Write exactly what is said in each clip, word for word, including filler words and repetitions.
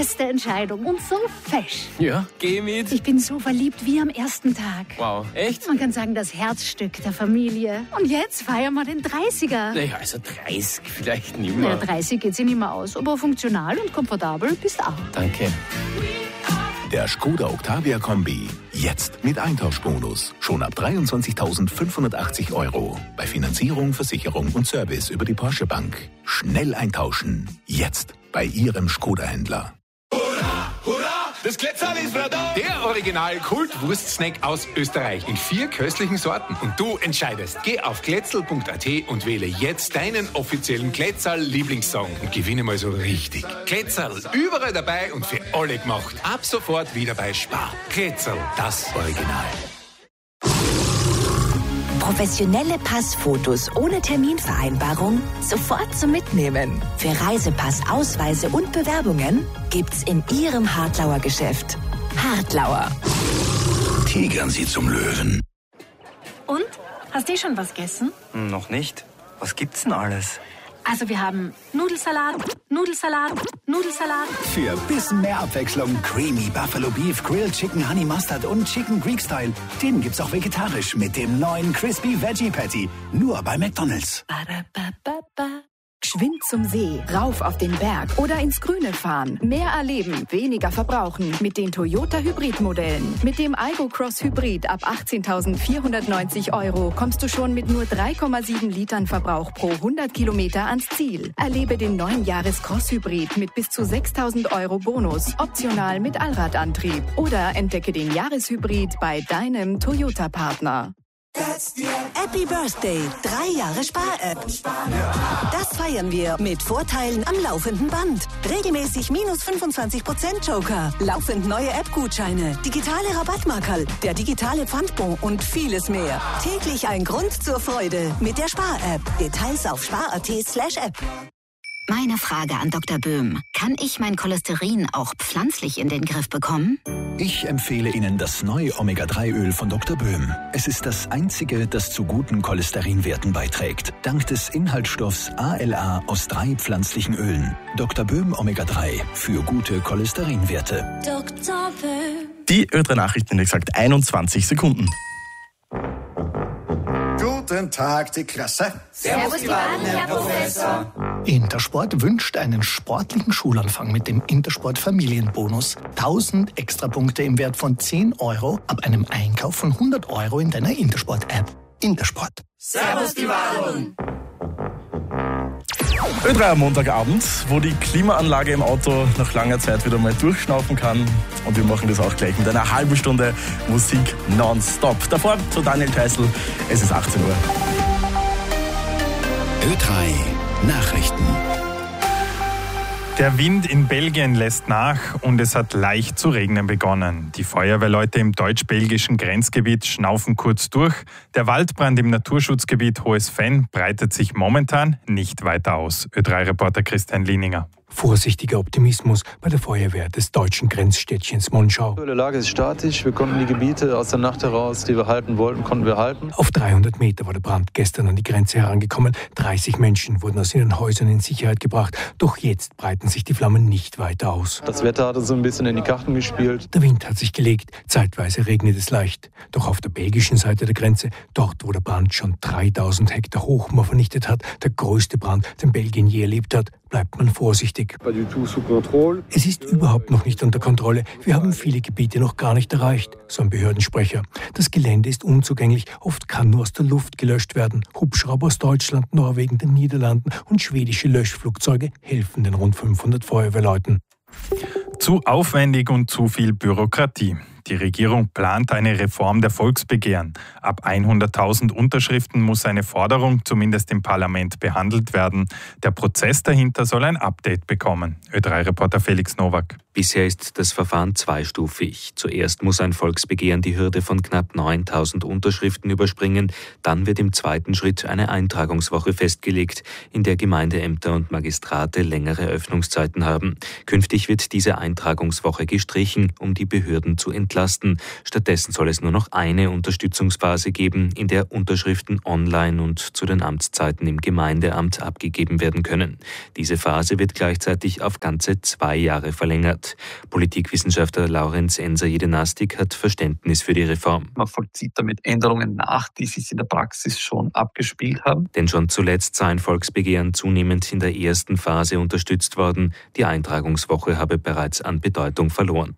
beste Entscheidung und so fesch. Ja, geh mit. Ich bin so verliebt wie am ersten Tag. Wow, echt? Man kann sagen, das Herzstück der Familie. Und jetzt feiern wir den dreißiger. Naja, also dreißig vielleicht nicht Ja, mehr. dreißig geht sich nicht mehr aus, aber funktional und komfortabel bist auch. Danke. Der Skoda Octavia Kombi. Jetzt mit Eintauschbonus. Schon ab dreiundzwanzigtausendfünfhundertachtzig Euro. Bei Finanzierung, Versicherung und Service über die Porsche Bank. Schnell eintauschen. Jetzt bei Ihrem Skoda-Händler. Das Glätzerl ist wieder da. Der Original-Kult-Wurst-Snack aus Österreich in vier köstlichen Sorten. Und du entscheidest. Geh auf glätzerl punkt a t und wähle jetzt deinen offiziellen Glätzerl-Lieblingssong und gewinne mal so richtig. Glätzerl, überall dabei und für alle gemacht. Ab sofort wieder bei Spar. Glätzerl, das Original. Professionelle Passfotos ohne Terminvereinbarung sofort zum Mitnehmen. Für Reisepass, Ausweise und Bewerbungen gibt's in Ihrem Hartlauer Geschäft. Hartlauer. Tigern Sie zum Löwen. Und? Hast du schon was gegessen? Noch nicht. Was gibt's denn alles? Also wir haben Nudelsalat, Nudelsalat, Nudelsalat. Für bisschen mehr Abwechslung Creamy Buffalo Beef, Grilled Chicken Honey Mustard und Chicken Greek Style. Den gibt's auch vegetarisch mit dem neuen Crispy Veggie Patty. Nur bei McDonald's. Geschwind zum See, rauf auf den Berg oder ins Grüne fahren. Mehr erleben, weniger verbrauchen mit den Toyota Hybrid-Modellen. Mit dem Aygo Cross Hybrid ab achtzehntausendvierhundertneunzig Euro kommst du schon mit nur drei Komma sieben Litern Verbrauch pro hundert Kilometer ans Ziel. Erlebe den neuen Jahres Cross Hybrid mit bis zu sechstausend Euro Bonus, optional mit Allradantrieb. Oder entdecke den Jahreshybrid bei deinem Toyota-Partner. Happy Birthday, drei Jahre Spar-App. Das feiern wir mit Vorteilen am laufenden Band. Regelmäßig minus fünfundzwanzig Prozent Joker, laufend neue App-Gutscheine, digitale Rabattmarkerl, der digitale Pfandbon und vieles mehr. Täglich ein Grund zur Freude mit der Spar-App. Details auf spar punkt a t slash app. Meine Frage an Doktor Böhm. Kann ich mein Cholesterin auch pflanzlich in den Griff bekommen? Ich empfehle Ihnen das neue Omega drei Öl von Doktor Böhm. Es ist das einzige, das zu guten Cholesterinwerten beiträgt. Dank des Inhaltsstoffs A L A aus drei pflanzlichen Ölen. Doktor Böhm Omega drei für gute Cholesterinwerte. Doktor Böhm. Die Ö drei Nachrichten, wie gesagt, einundzwanzig Sekunden. Guten Tag, die Klasse. Servus, die Baden, Herr Professor. Intersport wünscht einen sportlichen Schulanfang mit dem Intersport Familienbonus. tausend Extrapunkte im Wert von zehn Euro ab einem Einkauf von hundert Euro in deiner Intersport-App. Intersport. Servus, die Baden. Ö drei am Montagabend, wo die Klimaanlage im Auto nach langer Zeit wieder mal durchschnaufen kann. Und wir machen das auch gleich mit einer halben Stunde Musik nonstop. Davor zu Daniel Theißl, es ist achtzehn Uhr. Ö drei Nachrichten. Der Wind in Belgien lässt nach und es hat leicht zu regnen begonnen. Die Feuerwehrleute im deutsch-belgischen Grenzgebiet schnaufen kurz durch. Der Waldbrand im Naturschutzgebiet Hohes Fenn breitet sich momentan nicht weiter aus. Ö drei Reporter Christian Lieninger. Vorsichtiger Optimismus bei der Feuerwehr des deutschen Grenzstädtchens Monschau. Die Lage ist statisch. Wir konnten die Gebiete aus der Nacht heraus, die wir halten wollten, konnten wir halten. Auf dreihundert Meter war der Brand gestern an die Grenze herangekommen. dreißig Menschen wurden aus ihren Häusern in Sicherheit gebracht. Doch jetzt breiten sich die Flammen nicht weiter aus. Das Wetter hat uns so ein bisschen in die Karten gespielt. Der Wind hat sich gelegt. Zeitweise regnet es leicht. Doch auf der belgischen Seite der Grenze, dort wo der Brand schon dreitausend Hektar Hochmoor vernichtet hat, der größte Brand, den Belgien je erlebt hat, bleibt man vorsichtig. Es ist überhaupt noch nicht unter Kontrolle. Wir haben viele Gebiete noch gar nicht erreicht, so ein Behördensprecher. Das Gelände ist unzugänglich. Oft kann nur aus der Luft gelöscht werden. Hubschrauber aus Deutschland, Norwegen, den Niederlanden und schwedische Löschflugzeuge helfen den rund fünfhundert Feuerwehrleuten. Zu aufwendig und zu viel Bürokratie. Die Regierung plant eine Reform der Volksbegehren. Ab hunderttausend Unterschriften muss eine Forderung zumindest im Parlament behandelt werden. Der Prozess dahinter soll ein Update bekommen. Ö drei Reporter Felix Nowak. Bisher ist das Verfahren zweistufig. Zuerst muss ein Volksbegehren die Hürde von knapp neuntausend Unterschriften überspringen. Dann wird im zweiten Schritt eine Eintragungswoche festgelegt, in der Gemeindeämter und Magistrate längere Öffnungszeiten haben. Künftig wird diese Eintragungswoche gestrichen, um die Behörden zu entlasten. Stattdessen soll es nur noch eine Unterstützungsphase geben, in der Unterschriften online und zu den Amtszeiten im Gemeindeamt abgegeben werden können. Diese Phase wird gleichzeitig auf ganze zwei Jahre verlängert. hat. Politikwissenschaftler Laurenz Enser-Jedenastik hat Verständnis für die Reform. Man vollzieht damit Änderungen nach, die sich in der Praxis schon abgespielt haben. Denn schon zuletzt sei ein Volksbegehren zunehmend in der ersten Phase unterstützt worden. Die Eintragungswoche habe bereits an Bedeutung verloren.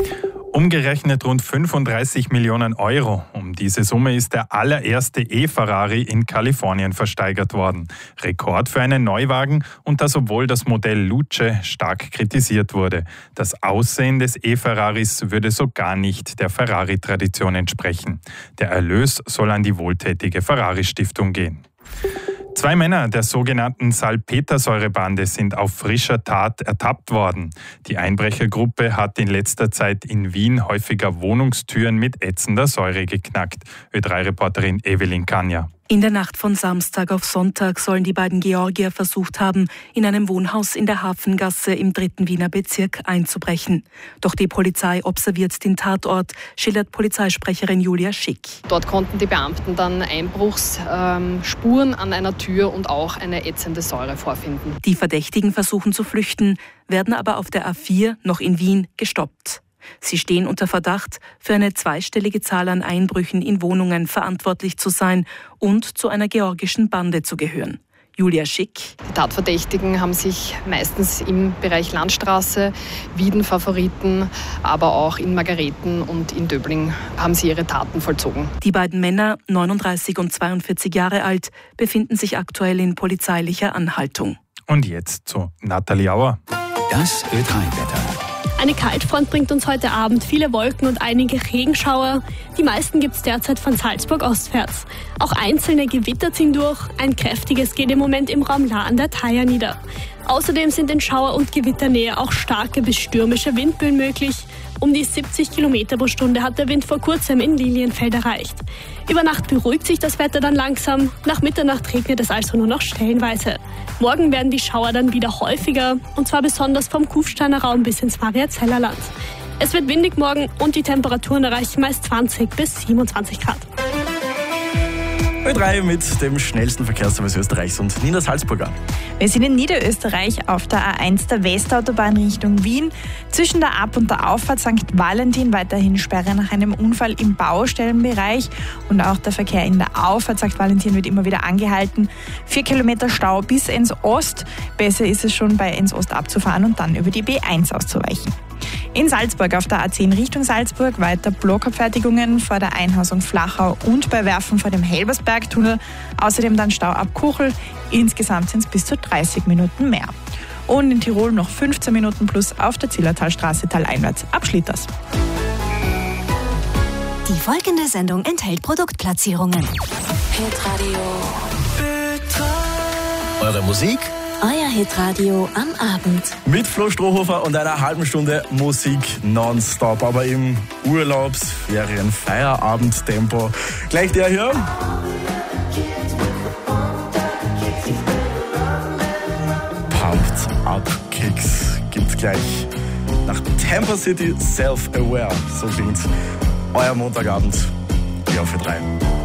Umgerechnet rund fünfunddreißig Millionen Euro. Um diese Summe ist der allererste E-Ferrari in Kalifornien versteigert worden. Rekord für einen Neuwagen und das, obwohl das Modell Luce stark kritisiert wurde. Das Aussehen des E-Ferraris würde so gar nicht der Ferrari-Tradition entsprechen. Der Erlös soll an die wohltätige Ferrari-Stiftung gehen. Zwei Männer der sogenannten Salpetersäurebande sind auf frischer Tat ertappt worden. Die Einbrechergruppe hat in letzter Zeit in Wien häufiger Wohnungstüren mit ätzender Säure geknackt. Ö drei Reporterin Evelyn Kanja. In der Nacht von Samstag auf Sonntag sollen die beiden Georgier versucht haben, in einem Wohnhaus in der Hafengasse im dritten Wiener Bezirk einzubrechen. Doch die Polizei observiert den Tatort, schildert Polizeisprecherin Julia Schick. Dort konnten die Beamten dann Einbruchsspuren an einer Tür und auch eine ätzende Säure vorfinden. Die Verdächtigen versuchen zu flüchten, werden aber auf der A vier noch in Wien gestoppt. Sie stehen unter Verdacht, für eine zweistellige Zahl an Einbrüchen in Wohnungen verantwortlich zu sein und zu einer georgischen Bande zu gehören. Julia Schick. Die Tatverdächtigen haben sich meistens im Bereich Landstraße, Wieden Favoriten, aber auch in Margareten und in Döbling haben sie ihre Taten vollzogen. Die beiden Männer, neununddreißig und zweiundvierzig Jahre alt, befinden sich aktuell in polizeilicher Anhaltung. Und jetzt zu Nathalie Auer. Das Ö drei Wetter. Eine Kaltfront bringt uns heute Abend viele Wolken und einige Regenschauer. Die meisten gibt es derzeit von Salzburg ostwärts. Auch einzelne Gewitter ziehen durch. Ein kräftiges geht im Moment im Raum La an der Thaya nieder. Außerdem sind in Schauer- und Gewitternähe auch starke bis stürmische Windböen möglich. Um die siebzig Kilometer pro Stunde hat der Wind vor kurzem in Lilienfeld erreicht. Über Nacht beruhigt sich das Wetter dann langsam. Nach Mitternacht regnet es also nur noch stellenweise. Morgen werden die Schauer dann wieder häufiger, und zwar besonders vom Kufsteiner Raum bis ins Mariazellerland. Es wird windig morgen und die Temperaturen erreichen meist zwanzig bis siebenundzwanzig Grad. Ö drei mit dem schnellsten Verkehrsservice Österreichs und Nina Salzburger. Wir sind in Niederösterreich auf der A eins der Westautobahn Richtung Wien. Zwischen der Ab- und der Auffahrt Sankt Valentin weiterhin Sperre nach einem Unfall im Baustellenbereich. Und auch der Verkehr in der Auffahrt Sankt Valentin wird immer wieder angehalten. Vier Kilometer Stau bis ins Ost. Besser ist es schon, bei ins Ost abzufahren und dann über die B eins auszuweichen. In Salzburg auf der A zehn Richtung Salzburg weiter Blockabfertigungen vor der Einhausung Flachau und bei Werfen vor dem Helbersbergtunnel. Außerdem dann Stau ab Kuchel. Insgesamt sind es bis zu dreißig Minuten mehr. Und in Tirol noch fünfzehn Minuten plus auf der Zillertalstraße taleinwärts ab Schlitters. Die folgende Sendung enthält Produktplatzierungen. Hitradio. Eure Musik? Euer Hitradio am Abend. Mit Flo Strohhofer und einer halben Stunde Musik nonstop, aber im Urlaubs-, Ferien-, Feierabendtempo. Gleich der hier. Pumped Up Kicks gibt's gleich. Nach Tampa City Self-Aware. So klingt euer Montagabend. Ja, für drei.